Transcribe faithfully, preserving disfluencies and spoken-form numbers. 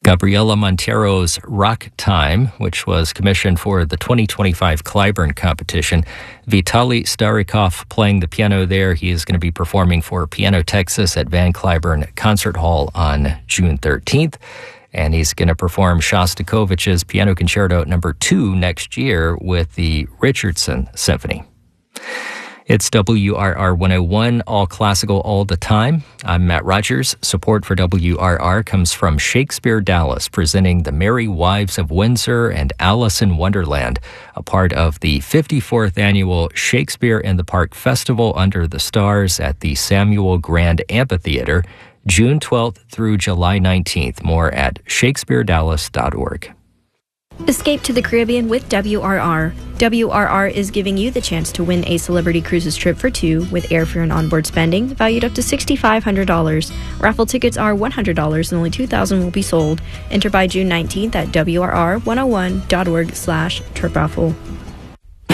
Gabriela Montero's Rock Time, which was commissioned for the twenty twenty-five Clyburn competition. Vitaly Starikov playing the piano there. He is going to be performing for Piano Texas at Van Cliburn Concert Hall on June thirteenth. And he's going to perform Shostakovich's Piano Concerto number two next year with the Richardson Symphony. It's W R R one oh one, all classical all the time. I'm Matt Rogers. Support for W R R comes from Shakespeare Dallas, presenting The Merry Wives of Windsor and Alice in Wonderland, a part of the fifty-fourth annual Shakespeare in the Park Festival under the stars at the Samuel Grand Amphitheater, June twelfth through July nineteenth. More at shakespeare dallas dot org. Escape to the Caribbean with W R R. W R R is giving you the chance to win a Celebrity Cruises trip for two with airfare and onboard spending valued up to six thousand five hundred dollars. Raffle tickets are one hundred dollars and only two thousand will be sold. Enter by June nineteenth at W R R one oh one dot org slash trip raffle.